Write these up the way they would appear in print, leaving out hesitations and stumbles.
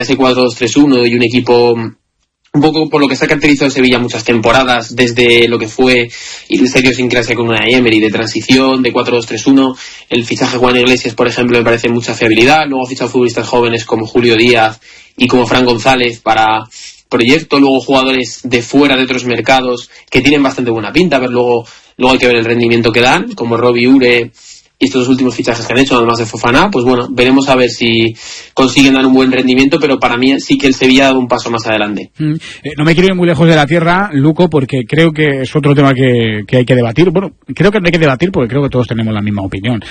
ese 4-2-3-1 y un equipo un poco por lo que se ha caracterizado el Sevilla muchas temporadas, desde lo que fue el idiosincrasia con Unai Emery, de transición, de 4-2-3-1, el fichaje de Juan Iglesias, por ejemplo, me parece mucha fiabilidad. Luego ha fichado futbolistas jóvenes como Julio Díaz y como Fran González para proyecto, luego jugadores de fuera de otros mercados que tienen bastante buena pinta, pero luego hay que ver el rendimiento que dan, como Robbie Ure y estos dos últimos fichajes que han hecho, además de Fofana. Pues bueno, veremos a ver si consiguen dar un buen rendimiento, pero para mí sí que el Sevilla ha dado un paso más adelante. No me quiero ir muy lejos de la tierra, Luco, porque creo que es otro tema que hay que debatir. Bueno, creo que no hay que debatir porque creo que todos tenemos la misma opinión.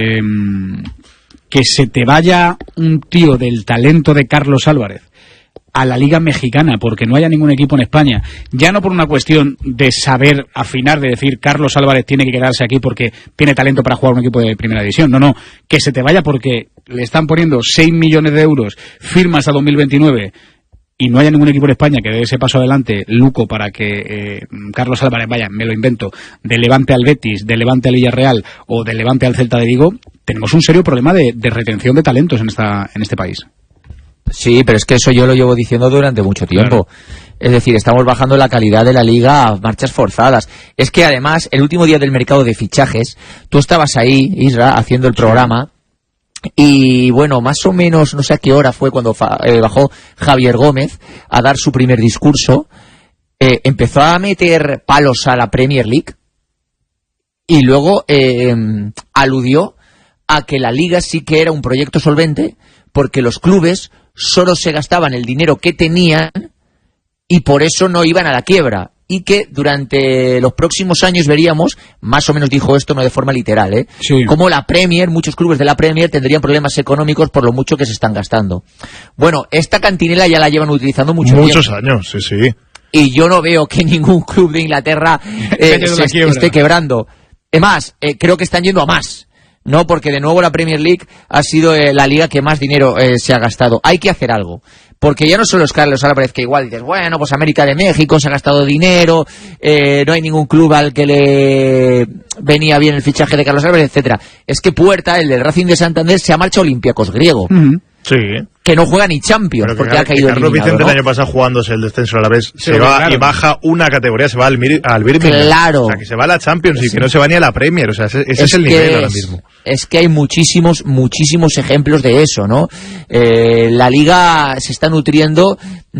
Que se te vaya un tío del talento de Carlos Álvarez a la Liga Mexicana porque no haya ningún equipo en España, ya no por una cuestión de saber afinar, de decir Carlos Álvarez tiene que quedarse aquí porque tiene talento para jugar un equipo de primera división, no, que se te vaya porque le están poniendo 6 millones de euros, firmas a 2029 y no haya ningún equipo en España que dé ese paso adelante, Luco, para que Carlos Álvarez vaya, me lo invento, de Levante al Betis, de Levante al Villarreal o de Levante al Celta de Vigo. Tenemos un serio problema de retención de talentos en este país. Sí, pero es que eso yo lo llevo diciendo durante mucho tiempo. Claro. Es decir, estamos bajando la calidad de la liga a marchas forzadas. Es que además, el último día del mercado de fichajes, tú estabas ahí, Isra, haciendo el programa, y bueno, más o menos, no sé a qué hora fue cuando bajó Javier Gómez a dar su primer discurso, empezó a meter palos a la Premier League, y luego aludió a que la liga sí que era un proyecto solvente, porque los clubes solo se gastaban el dinero que tenían y por eso no iban a la quiebra, y que durante los próximos años veríamos, más o menos dijo esto, no de forma literal, sí, como la Premier, muchos clubes de la Premier tendrían problemas económicos por lo mucho que se están gastando. Bueno, esta cantinela ya la llevan utilizando muchos años, sí. Y yo no veo que ningún club de Inglaterra se esté quebrando. Además, creo que están yendo a más. No, porque de nuevo la Premier League ha sido la liga que más dinero se ha gastado. Hay que hacer algo, porque ya no solo es Carlos Álvarez, que igual dices, bueno, pues América de México se ha gastado dinero, no hay ningún club al que le venía bien el fichaje de Carlos Álvarez, etcétera. Es que Puerta, el del Racing de Santander, se ha marchado Olympiacos griego. Sí. Que no juega ni Champions, porque ha caído Carlos eliminado, Vicente, ¿no? El año pasado jugándose el descenso a la vez, se va claro, y baja una categoría, se va al Birmingham. Claro. O sea, que se va a la Champions y que no se va ni a la Premier. O sea, ese es el nivel ahora mismo. Es que hay muchísimos ejemplos de eso, ¿no? La liga se está nutriendo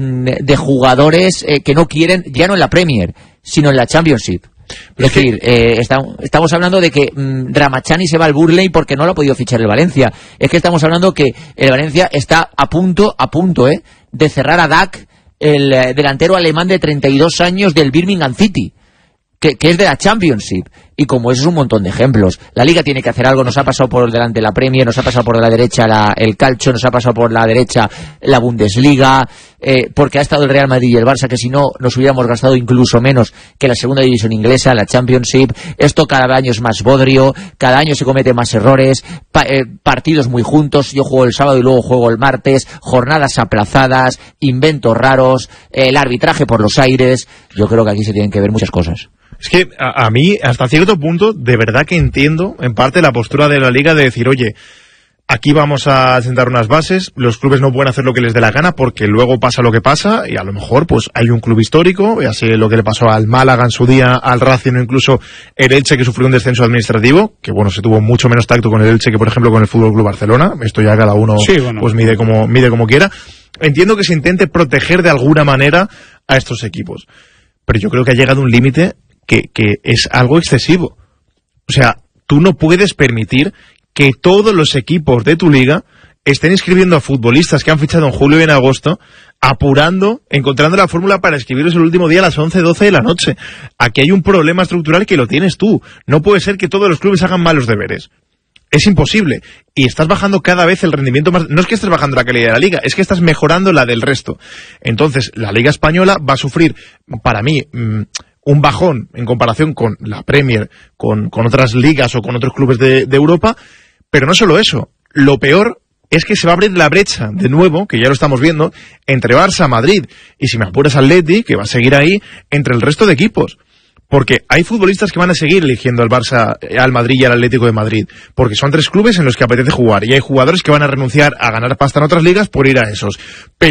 de jugadores que no quieren, ya no en la Premier, sino en la Championship. Es decir, estamos hablando de que Ramachani se va al Burnley porque no lo ha podido fichar el Valencia. Es que estamos hablando que el Valencia está a punto de cerrar a Dak, el delantero alemán de 32 años del Birmingham City, que es de la Championship. Y como eso es un montón de ejemplos. La Liga tiene que hacer algo. Nos ha pasado por delante la Premier, nos ha pasado por la derecha el Calcio, nos ha pasado por la derecha la Bundesliga, porque ha estado el Real Madrid y el Barça, que si no nos hubiéramos gastado incluso menos que la segunda división inglesa, la Championship. Esto cada año es más bodrio, cada año se cometen más errores, partidos muy juntos. Yo juego el sábado y luego juego el martes, jornadas aplazadas, inventos raros, el arbitraje por los aires. Yo creo que aquí se tienen que ver muchas cosas. Es que a mí, hasta cierto punto, de verdad que entiendo, en parte, la postura de la Liga de decir, oye, aquí vamos a sentar unas bases, los clubes no pueden hacer lo que les dé la gana porque luego pasa lo que pasa y a lo mejor pues hay un club histórico, ya sé lo que le pasó al Málaga en su día, al Racing o incluso el Elche, que sufrió un descenso administrativo, que bueno, se tuvo mucho menos tacto con el Elche que por ejemplo con el FC Barcelona. Esto ya cada uno pues mide como quiera. Entiendo que se intente proteger de alguna manera a estos equipos, pero yo creo que ha llegado un límite que es algo excesivo. O sea, tú no puedes permitir que todos los equipos de tu liga estén inscribiendo a futbolistas que han fichado en julio y en agosto, apurando, encontrando la fórmula para escribirlos el último día a las 11, 12 de la noche. Aquí hay un problema estructural que lo tienes tú. No puede ser que todos los clubes hagan malos deberes. Es imposible. Y estás bajando cada vez el rendimiento más. No es que estés bajando la calidad de la liga, es que estás mejorando la del resto. Entonces, la Liga Española va a sufrir, para mí, un bajón en comparación con la Premier, con otras ligas o con otros clubes de Europa, pero no solo eso. Lo peor es que se va a abrir la brecha, de nuevo, que ya lo estamos viendo, entre Barça, Madrid y, si me apuras, Atleti, que va a seguir ahí, entre el resto de equipos. Porque hay futbolistas que van a seguir eligiendo al Barça, al Madrid y al Atlético de Madrid, porque son 3 clubes en los que apetece jugar, y hay jugadores que van a renunciar a ganar pasta en otras ligas por ir a esos.